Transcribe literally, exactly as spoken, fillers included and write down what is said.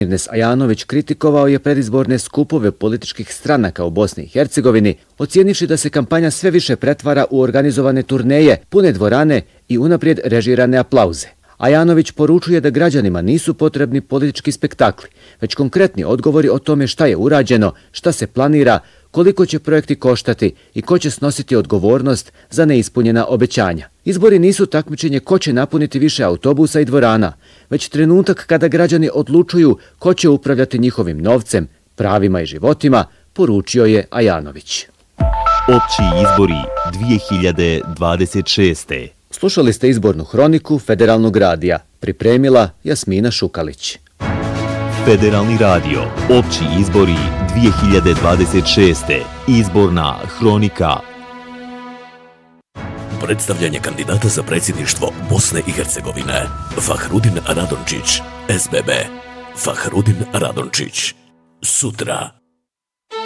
Irnes Ajanović kritikovao je predizborne skupove političkih stranaka u Bosni i Hercegovini, ocijenivši da se kampanja sve više pretvara u organizovane turneje, pune dvorane i unaprijed režirane aplauze. Ajanović poručuje da građanima nisu potrebni politički spektakli, već konkretni odgovori o tome šta je urađeno, šta se planira, koliko će projekti koštati i ko će snositi odgovornost za neispunjena obećanja. Izbori nisu takmičenje ko će napuniti više autobusa i dvorana, već trenutak kada građani odlučuju ko će upravljati njihovim novcem, pravima i životima, poručio je Ajanović. Opći izbori dvije hiljade dvadeset šeste. Slušali ste izbornu hroniku Federalnog radija. Pripremila Jasmina Šukalić. Federalni radio. Opći izbori dvije hiljade dvadeset šeste. Izborna hronika. Predstavljanje kandidata za predsjedništvo Bosne i Hercegovine. Fahrudin Radončić, S B B. Fahrudin Radončić. Sutra.